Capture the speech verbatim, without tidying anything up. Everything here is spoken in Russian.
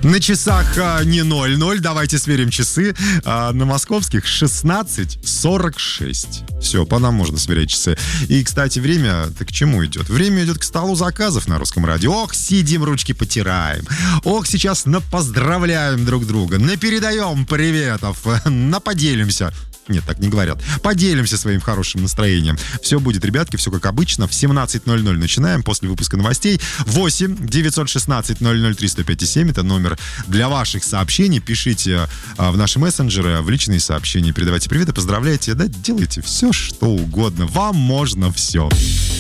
На часах а, не ноль ноль, давайте сверим часы. А, на московских шестнадцать сорок шесть. Все, по нам можно сверять часы. И, кстати, время-то к чему идет? Время идет к столу заказов на Русском радио. Ох, сидим, ручки потираем. Ох, сейчас напоздравляем друг друга, напередаем приветов, наподелимся. Нет, так не говорят. Поделимся своим хорошим настроением. Все будет, ребятки, все как обычно. В семнадцать ноль ноль начинаем после выпуска новостей. восемь девятьсот шестнадцать ноль ноль три сто пять семь. Это номер для ваших сообщений. Пишите а, в наши мессенджеры, в личные сообщения. Передавайте приветы, поздравляйте. Да, делайте все, что угодно. Вам можно все.